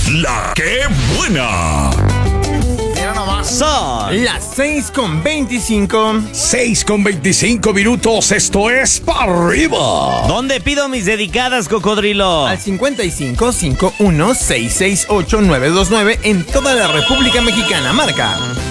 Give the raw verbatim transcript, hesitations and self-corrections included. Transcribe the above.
La que buena. Son las seis con veinticinco. seis con veinticinco minutos. Esto es Pa' Arriba. ¿Dónde pido mis dedicadas, cocodrilo? Al cincuenta y cinco, cincuenta y uno, seiscientos sesenta y ocho, nueve dos nueve en toda la República Mexicana. Marca.